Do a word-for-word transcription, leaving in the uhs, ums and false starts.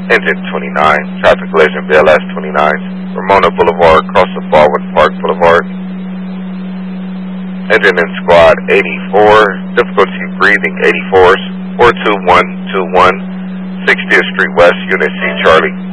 Engine twenty-nine, traffic collision B L S twenty-nine, Ramona Boulevard, cross of Baldwin Park Boulevard. Engine in squad eighty-four, difficulty breathing eighty-fours, four two one two one, sixtieth Street West, Unit C Charlie.